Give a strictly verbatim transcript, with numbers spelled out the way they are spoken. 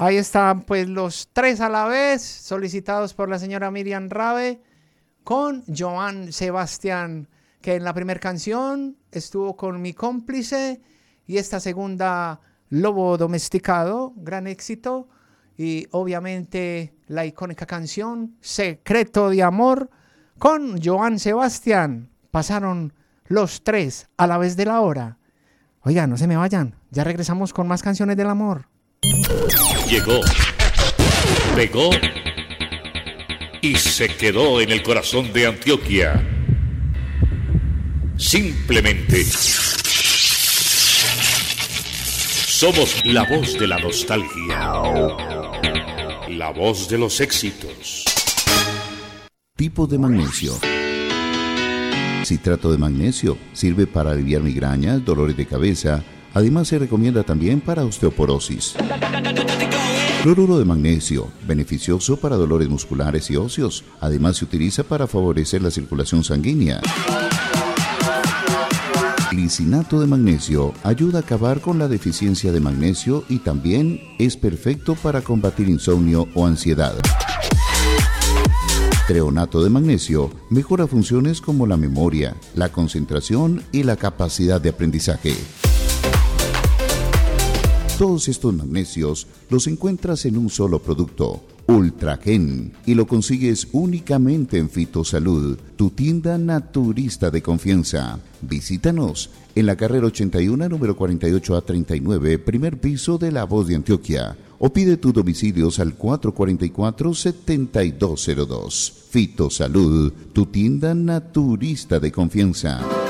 Ahí están pues los tres a la vez, solicitados por la señora Miriam Rabe, con Joan Sebastián, que en la primera canción estuvo con Mi Cómplice, y esta segunda, Lobo Domesticado, gran éxito, y obviamente la icónica canción Secreto de Amor, con Joan Sebastián. Pasaron los tres a la vez de la hora. Oiga, no se me vayan, ya regresamos con más canciones del amor. Llegó, pegó y se quedó en el corazón de Antioquia. Simplemente somos la voz de la nostalgia, la voz de los éxitos. Tipo de magnesio. Citrato de magnesio sirve para aliviar migrañas, dolores de cabeza. Además se recomienda también para osteoporosis. Cloruro de magnesio, beneficioso para dolores musculares y óseos. Además se utiliza para favorecer la circulación sanguínea. Glicinato de magnesio ayuda a acabar con la deficiencia de magnesio y también es perfecto para combatir insomnio o ansiedad. Treonato de magnesio mejora funciones como la memoria, la concentración y la capacidad de aprendizaje. Todos estos magnesios los encuentras en un solo producto, Ultragen, y lo consigues únicamente en Fitosalud, tu tienda naturista de confianza. Visítanos en la carrera ochenta y uno, número cuarenta y ocho A treinta y nueve, primer piso de La Voz de Antioquia, o pide tus domicilios al cuatro cuatro cuatro, siete dos cero dos. Fitosalud, tu tienda naturista de confianza.